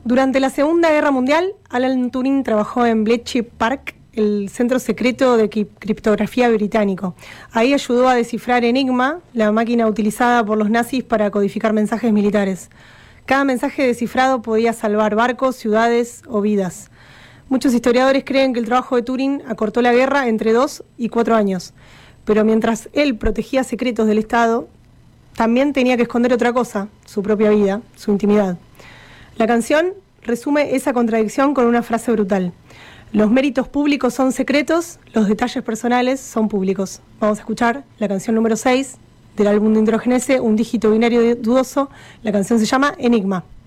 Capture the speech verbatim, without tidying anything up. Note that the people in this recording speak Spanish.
Durante la Segunda Guerra Mundial, Alan Turing trabajó en Bletchley Park, el centro secreto de criptografía británico. Ahí ayudó a descifrar Enigma, la máquina utilizada por los nazis para codificar mensajes militares. Cada mensaje descifrado podía salvar barcos, ciudades o vidas. Muchos historiadores creen que el trabajo de Turing acortó la guerra entre dos y cuatro años. Pero mientras él protegía secretos del Estado, también tenía que esconder otra cosa, su propia vida, su intimidad. La canción resume esa contradicción con una frase brutal. Los méritos públicos son secretos, los detalles personales son públicos. Vamos a escuchar la canción número seis del álbum de Introgenese, Un dígito binario dudoso. La canción se llama Enigma.